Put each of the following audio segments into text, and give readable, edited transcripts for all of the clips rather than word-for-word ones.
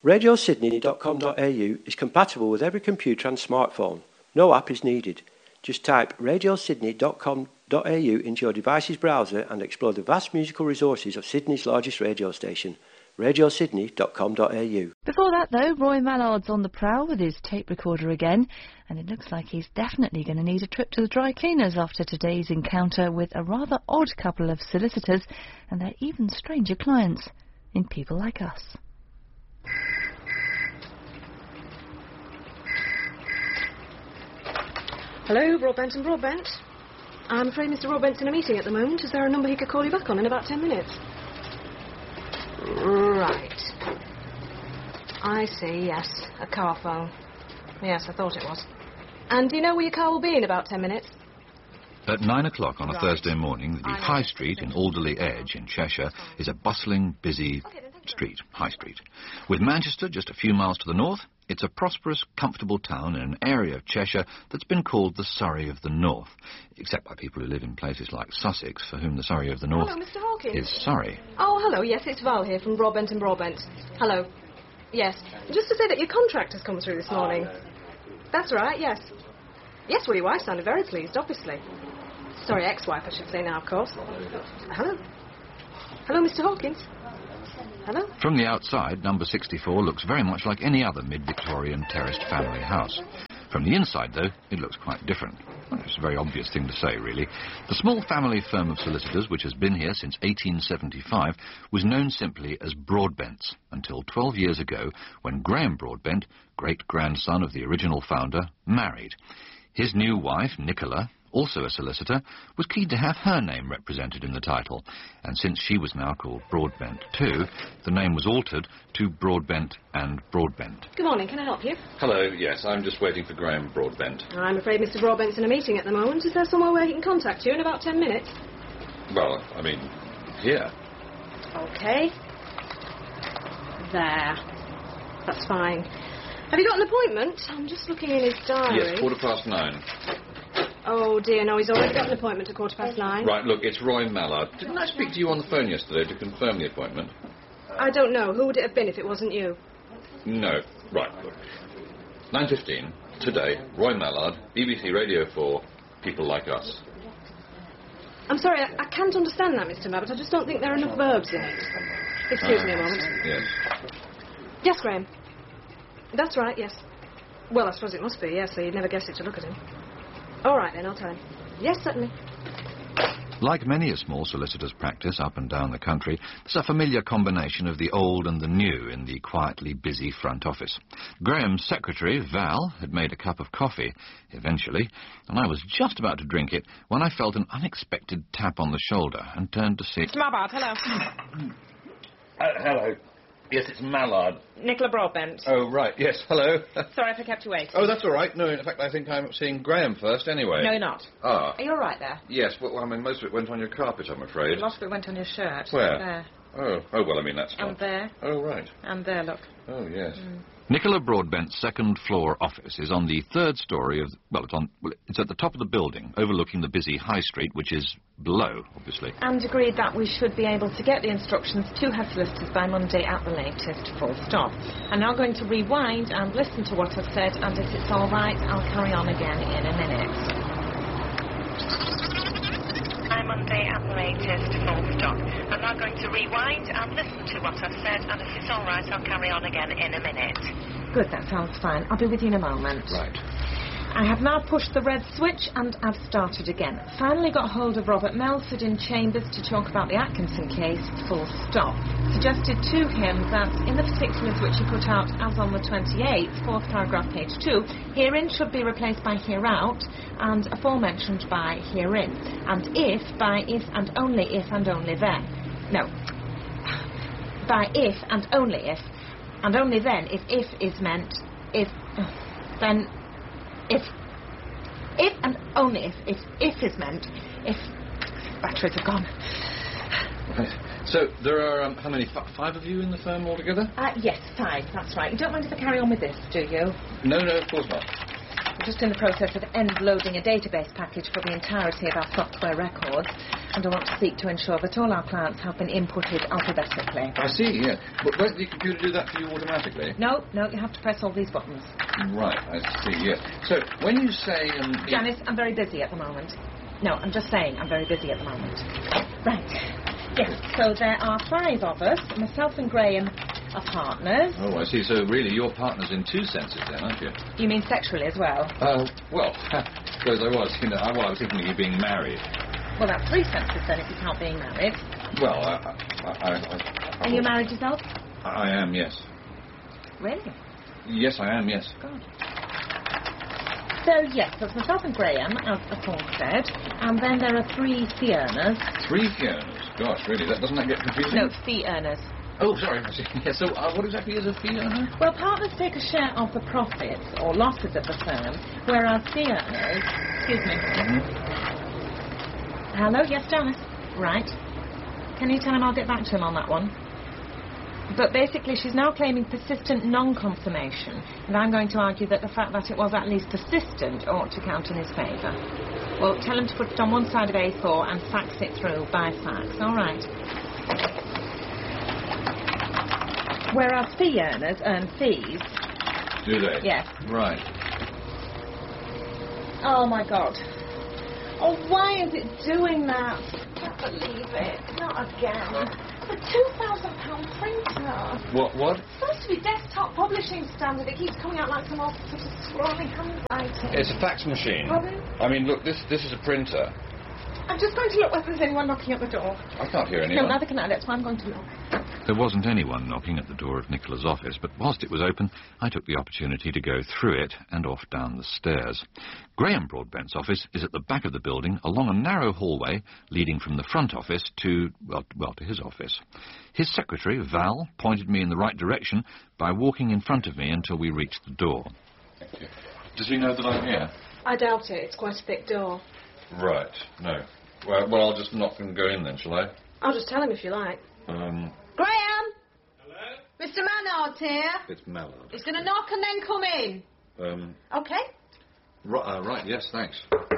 RadioSydney.com.au is compatible with every computer and smartphone. No app is needed. Just type RadioSydney.com.au into your device's browser and explore the vast musical resources of Sydney's largest radio station, RadioSydney.com.au. Before that, though, Roy Mallard's on the prowl with his tape recorder again, and it looks like he's definitely going to need a trip to the dry cleaners after today's encounter with a rather odd couple of solicitors and their even stranger clients in People Like Us. Hello, Broadbent and Broadbent. I'm afraid Mr. Broadbent's in a meeting at the moment. Is there a number he could call you back on in about 10 minutes? Right. I see, yes. A car phone. Yes, I thought it was. And do you know where your car will be in about 10 minutes? At 9 o'clock on a Thursday morning, the High Street in Alderley Edge in Cheshire is a bustling, busy street, High Street. With Manchester just a few miles to the north, it's a prosperous, comfortable town in an area of Cheshire that's been called the Surrey of the North, except by people who live in places like Sussex, for whom the Surrey of the North is Surrey. Oh, hello, yes, it's Val here from Broadbent and Broadbent. Hello. Yes, just to say that your contract has come through this morning. That's right, yes. Yes, well, your wife sounded very pleased, obviously. Sorry, ex-wife, I should say now, of course. Hello. Hello, Mr. Hawkins. Hello? From the outside, number 64 looks very much like any other mid-Victorian terraced family house. From the inside, though, it looks quite different. Well, it's a very obvious thing to say, really. The small family firm of solicitors, which has been here since 1875, was known simply as Broadbents, until 12 years ago, when Graham Broadbent, great-grandson of the original founder, married. His new wife, Nicola, also a solicitor, was keen to have her name represented in the title, and since she was now called Broadbent too, the name was altered to Broadbent and Broadbent. Good morning, can I help you? Hello, yes, I'm just waiting for Graham Broadbent. I'm afraid Mr. Broadbent's in a meeting at the moment. Is there somewhere where he can contact you in about 10 minutes? Well, I mean, here. OK. There. That's fine. Have you got an appointment? I'm just looking in his diary. Yes, 9:15. Oh, dear, no, he's already got an appointment at 9:15. Right, look, it's Roy Mallard. Didn't I speak to you on the phone yesterday to confirm the appointment? I don't know. Who would it have been if it wasn't you? No. Right, look. 9:15, today, Roy Mallard, BBC Radio 4, People Like Us. I'm sorry, I can't understand that, Mr. Mabbott. I just don't think there are enough verbs in it. Excuse me a moment. Yes. Yes, Graham. That's right, yes. Well, I suppose it must be, yes, so you'd never guess it to look at him. All right, then, I'll tell him. Yes, certainly. Like many a small solicitor's practice up and down the country, there's a familiar combination of the old and the new in the quietly busy front office. Graham's secretary, Val, had made a cup of coffee, eventually, and I was just about to drink it when I felt an unexpected tap on the shoulder and turned to see... Mr. Mabbott, hello. Hello. Yes, it's Mallard. Nicola Broadbent. Oh, right, yes, hello. Sorry if I kept you waiting. Oh, that's all right. No, in fact, I think I'm seeing Graham first anyway. No, you're not. Ah. Are you all right there? Yes, well, I mean, most of it went on your carpet, I'm afraid. A lot of it went on your shirt. Where? There. Oh, well, I mean, that's fine. And there. Oh, right. And there, look. Oh, yes. Nicola Broadbent's second-floor office is on the third story of... Well, it's at the top of the building, overlooking the busy High Street, which is below, obviously. And agreed that we should be able to get the instructions to her solicitors by Monday at the latest, full stop. I'm now going to rewind and listen to what I've said, and if it's all right, I'll carry on again in a minute. By Monday at the latest, full stop. I'm now going to rewind and listen to what I've said, and if it's all right, I'll carry on again in a minute. Good, that sounds fine. I'll be with you in a moment. Right. I have now pushed the red switch and I've started again. Finally got hold of Robert Melford in Chambers to talk about the Atkinson case, full stop. Suggested to him that in the particulars which he put out as on the 28th, fourth paragraph, page 2, herein should be replaced by hereout and aforementioned by herein. And if, by if and only then. No. By if and only then, if is meant, then... If and only if is meant, if batteries are gone. Right. So, there are, how many, 5 of you in the firm altogether? Yes, 5, that's right. You don't mind if I carry on with this, do you? No, of course not. We're just in the process of end-loading a database package for the entirety of our software records, and I want to seek to ensure that all our clients have been inputted alphabetically. I see, yeah. But won't the computer do that for you automatically? No, you have to press all these buttons. Right, I see, yes. So, when you say... Janice, I'm very busy at the moment. No, I'm just saying I'm very busy at the moment. Right. Yes, so there are 5 of us. Myself and Graham are partners. Oh, I see. So, really, you're partners in 2 senses then, aren't you? You mean sexually as well? Well, suppose I was. You know, I was thinking of you being married. Well, that's 3 senses then, if you count being married. Well, Are you married yourself? I am, yes. Really? Yes, I am, yes. God. So, yes, there's myself and Graham, as Paul said, and then there are 3 fee earners. 3 fee earners? Gosh, really? Doesn't that get confusing? No, fee earners. Oh, sorry. I see. Yeah, so, what exactly is a fee earner? Well, partners take a share of the profits or losses of the firm, whereas fee earners... Excuse me. Hello? Yes, Janice? Right. Can you tell him I'll get back to him on that one? But basically, she's now claiming persistent non-confirmation, and I'm going to argue that the fact that it was at least persistent ought to count in his favour. Well, tell him to put it on one side of A4 and fax it through by fax. All right. Whereas fee earners earn fees. Do they? Yes. Right. Oh, my God. Oh, why is it doing that? I can't believe it. Not again. The £2,000 printer. What? It's supposed to be desktop publishing standard. It keeps coming out like some old sort of scrawly handwriting. It's a fax machine. Pardon? I mean, look, this is a printer. I'm just going to look whether there's anyone knocking at the door. I can't hear anyone. No, neither can I. That's why I'm going to look. There wasn't anyone knocking at the door of Nicola's office, but whilst it was open, I took the opportunity to go through it and off down the stairs. Graham Broadbent's office is at the back of the building, along a narrow hallway leading from the front office to his office. His secretary, Val, pointed me in the right direction by walking in front of me until we reached the door. Thank you. Does he know that I'm here? I doubt it. It's quite a thick door. Right, no. Well, I'll just knock and go in then, shall I? I'll just tell him if you like. Graham! Hello? Mr. Mannard's here. It's Mallard. He's going to knock and then come in. Okay? Right, yes, thanks.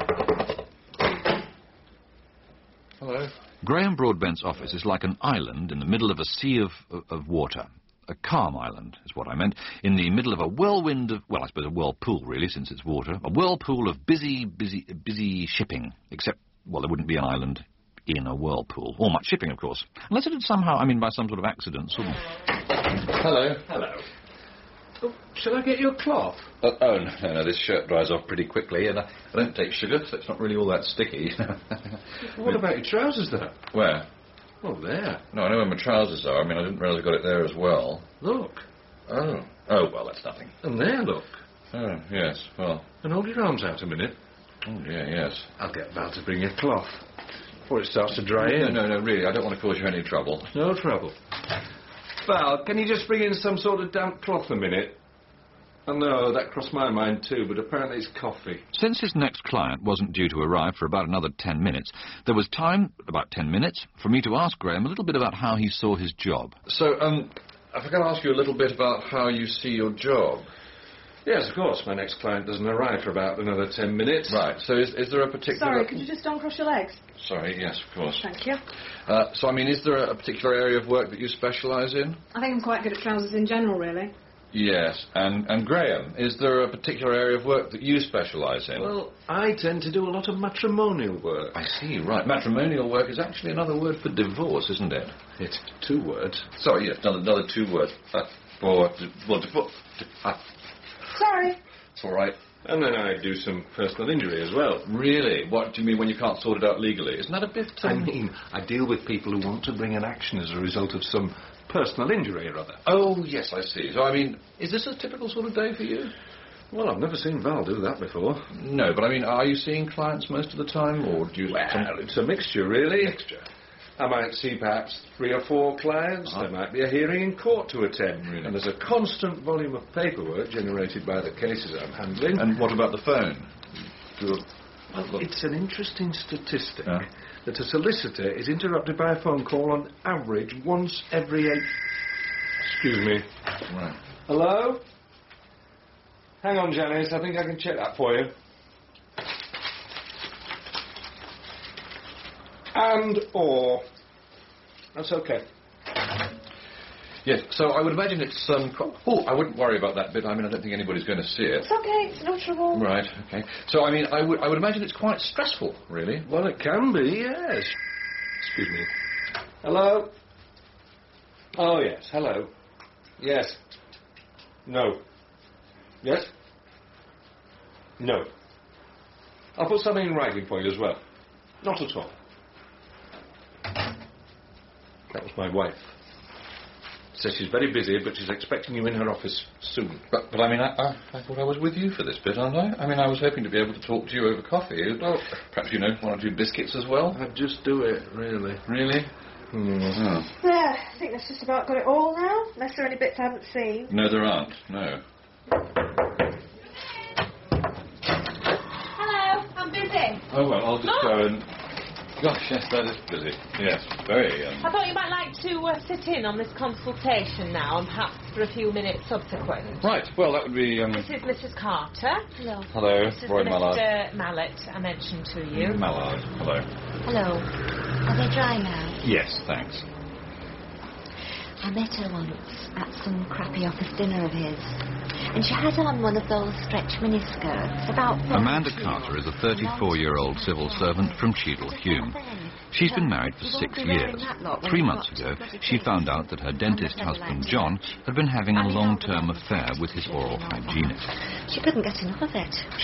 Hello. Graham Broadbent's office is like an island in the middle of a sea of water. A calm island is what I meant, in the middle of a whirlwind of, well, I suppose a whirlpool, really, since it's water. A whirlpool of busy shipping, except, well, there wouldn't be an island in a whirlpool. Or much shipping, of course. Unless it had somehow, by some sort of accident, sort of... Hello. Hello. Oh, shall I get you a cloth? No, this shirt dries off pretty quickly, and I don't take sugar, so it's not really all that sticky. What about your trousers, though? Where? Oh, there. No, I know where my trousers are. I didn't realise I got it there as well. Look. Oh, well, that's nothing. And there, look. Oh, yes, well... And hold your arms out a minute. Oh, yeah, yes. I'll get Val to bring you a cloth before it starts to dry in. No, really, I don't want to cause you any trouble. No trouble. Val, can you just bring in some sort of damp cloth a minute? I know, that crossed my mind too, but apparently it's coffee. Since his next client wasn't due to arrive for about another 10 minutes, there was time, about 10 minutes, for me to ask Graham a little bit about how he saw his job. So, I forgot to ask you a little bit about how you see your job. Yes, of course. My next client doesn't arrive for about another 10 minutes. Right, so is there a particular... Sorry, could you just don't cross your legs? Sorry, yes, of course. Thank you. So, is there a particular area of work that you specialise in? I think I'm quite good at trousers in general, really. Yes, and Graham, is there a particular area of work that you specialise in? Well, I tend to do a lot of matrimonial work. I see, right. Matrimonial work is actually another word for divorce, isn't it? It's 2 words. Sorry, yes, another 2 words. Sorry. It's all right. And then I do some personal injury as well. Really? What do you mean when you can't sort it out legally? Isn't that a bit... I deal with people who want to bring an action as a result of some personal injury or other. Oh, yes, I see. So, is this a typical sort of day for you? Well, I've never seen Val do that before. No, but are you seeing clients most of the time, or do you... Well, it's a mixture, really. I might see perhaps 3 or 4 clients. There might be a hearing in court to attend. Really? And there's a constant volume of paperwork generated by the cases I'm handling. And what about the phone? Well, it's an interesting statistic that a solicitor is interrupted by a phone call on average once every 8... Excuse me. Right. Hello? Hang on, Janice. I think I can check that for you. And or. That's okay. Yes, so I would imagine it's, I wouldn't worry about that bit. I mean, I don't think anybody's going to see it. It's okay, it's no trouble. Right, okay. So, I mean, I would imagine it's quite stressful, really. Well, it can be, yes. Excuse me. Hello? Oh, yes, hello. Yes. No. Yes? No. I'll put something in writing for you as well. Not at all. That was my wife. Says she's very busy, but she's expecting you in her office soon. But I mean, I thought I was with you for this bit, aren't I? I mean, I was hoping to be able to talk to you over coffee. Oh, perhaps, you know, 1 or 2 biscuits as well? I'd just do it, really. Really? Yeah, I think that's just about got it all now, unless there are any bits I haven't seen. No, there aren't, no. Hello, I'm busy. Oh, well, I'll just go and... Gosh, yes, that is busy. Yes, very, I thought you might like to sit in on this consultation now and perhaps for a few minutes subsequent. Right, well, that would be, This is Mrs. Carter. Hello. Hello, This is Roy Mr. Mallard. Mallet I mentioned to you. Mallard, hello. Hello. Are they dry now? Yes, thanks. I met her once at some crappy office dinner of his. And she had on one of those stretch miniskirts, about... Amanda Carter is a 34-year-old civil servant from Cheadle Hulme. She's been married for 6 years. 3 months ago, she found out that her dentist husband, John, had been having a long-term affair with his oral hygienist. She couldn't get enough of it.